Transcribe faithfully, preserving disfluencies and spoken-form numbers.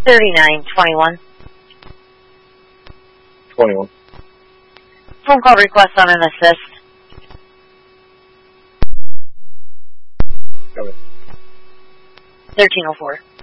thirty-nine twenty-one. twenty-one. Phone call request on an assist. Got it. thirteen oh four.